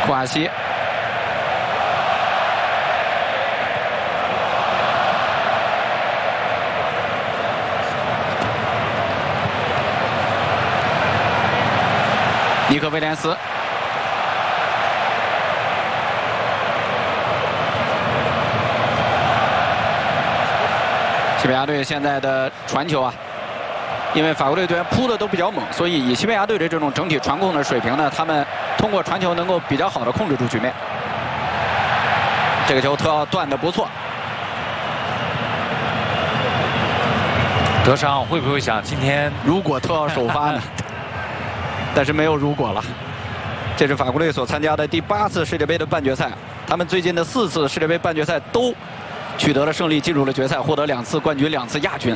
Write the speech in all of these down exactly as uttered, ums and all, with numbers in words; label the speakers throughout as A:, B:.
A: 库瓦西。 尼克威廉斯，西班牙队现在的传球啊，因为法国队队员扑的都比较猛，所以以西班牙队的这种整体传控的水平呢，他们通过传球能够比较好的控制住局面。这个球特奥断的不错。
B: 德尚会不会想今天
A: 如果特奥首发呢？但是没有如果了。这是法国队所参加的第八次世界杯的半决赛，他们最近的四次世界杯半决赛都取得了胜利，进入了决赛，获得两次冠军，两次亚军。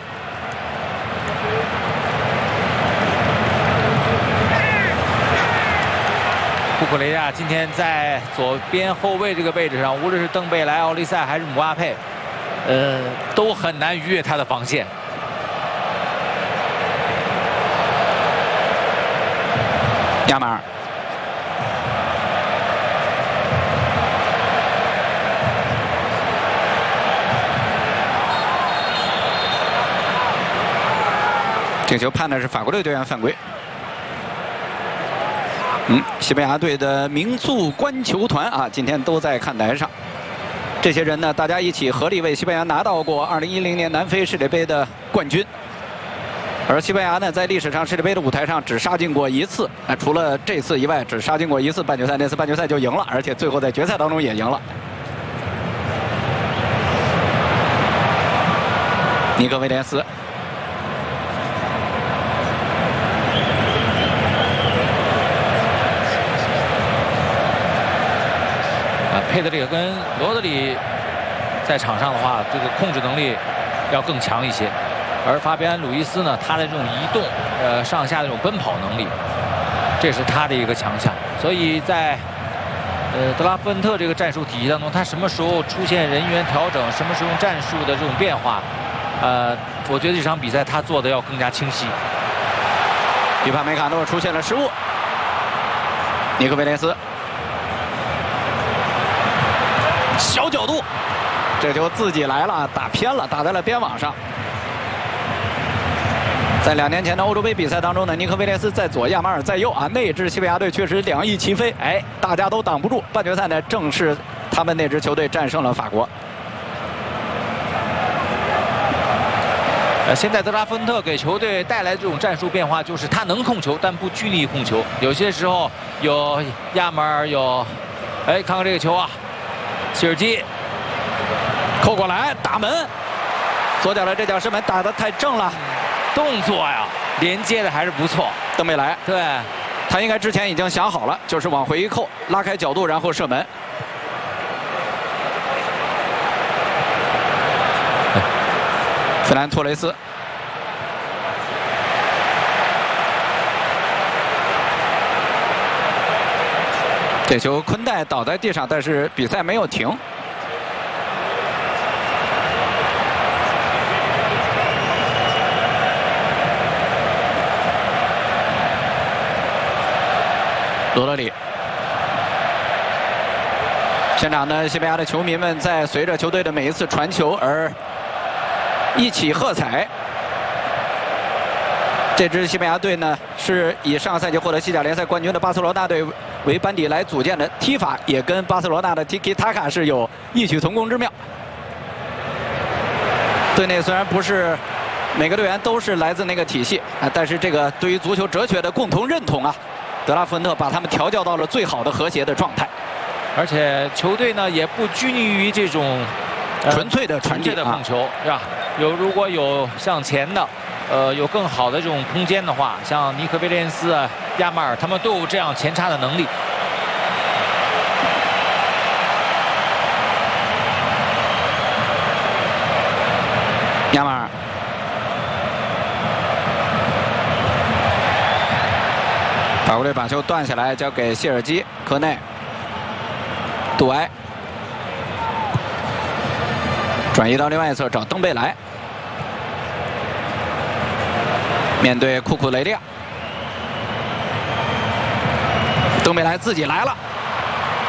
B: 库库雷亚今天在左边后卫这个位置上，无论是登贝莱、奥利塞还是姆巴佩，呃，都很难逾越他的防线。
A: 亚马尔，这个球判的是法国队队员犯规。嗯，西班牙队的名宿观球团啊，今天都在看台上。这些人呢，大家一起合力为西班牙拿到过二零一零年南非世界杯的冠军。 而西班牙呢，在历史上世界杯的舞台上只杀进过一次，啊，除了这次以外，只杀进过一次半决赛，那次半决赛就赢了，而且最后在决赛当中也赢了。尼克威廉斯，
B: 啊，佩德里跟罗德里在场上的话，这个控制能力要更强一些。 而法比安·鲁伊斯呢，他的这种移动，呃，上下的这种奔跑能力，这是他的一个强项。所以在呃德拉夫恩特这个战术体系当中，他什么时候出现人员调整，什么时候用战术的这种变化，呃，我觉得这场比赛他做的要更加清晰。
A: 迪帕梅卡诺出现了失误，尼克威廉斯，小角度，这球自己来了，打偏了，打在了边网上。 在两年前的欧洲杯比赛当中呢，尼克威廉斯在左，亚马尔在右啊，那支西班牙队确实两翼齐飞，哎，大家都挡不住。半决赛呢，正是他们那支球队战胜了法国。
B: 呃，现在德拉芬特给球队带来这种战术变化，就是他能控球，但不拘泥于控球。有些时候有亚马尔，有，哎，看看这个球啊，希尔基
A: 扣过来打门，左脚的这脚射门打得太正了。
B: 动作呀，连接的还是不错。
A: 登贝莱，
B: 对，
A: 他应该之前已经想好了，就是往回一扣，拉开角度，然后射门。费兰托雷斯，这球昆代倒在地上，但是比赛没有停。 罗德里，现场呢，西班牙的球迷们在随着球队的每一次传球而一起喝彩。这支西班牙队呢，是以上个赛季获得西甲联赛冠军的巴塞罗那队为班底来组建的，踢法也跟巴塞罗那的 Tiki Taka 是有异曲同工之妙。队内虽然不是每个队员都是来自那个体系啊，但是这个对于足球哲学的共同认同啊。 德拉夫恩特把他们调教到了最好的和谐的状态，
B: 而且球队呢也不拘泥于这种
A: 纯粹的传递
B: 的控球，是吧？有如果有向前的，呃，有更好的这种空间的话，像尼克威廉斯啊、亚马尔，他们都有这样前插的能力。
A: 亚马尔。 法国队把球断下来，交给谢尔基、科内、杜埃，转移到另外一侧找登贝莱，面对库库雷利亚，登贝莱自己来了，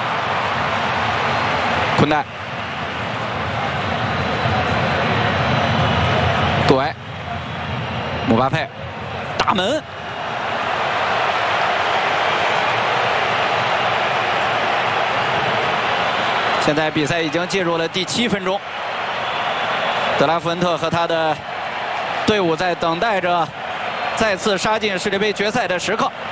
A: 昆代，杜埃，姆巴佩，大门。 现在比赛已经进入了第七分钟，德拉福恩特和他的队伍在等待着再次杀进世界杯决赛的时刻。